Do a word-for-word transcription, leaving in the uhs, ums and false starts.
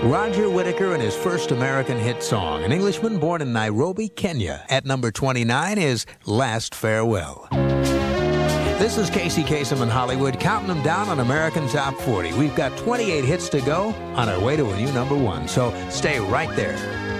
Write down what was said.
Roger Whittaker and his first American hit song. An Englishman born in Nairobi, Kenya. At number twenty-nine is Last Farewell. This is Casey Kasem in Hollywood, counting them down on American Top forty. We've got twenty-eight hits to go on our way to a new number one, so stay right there.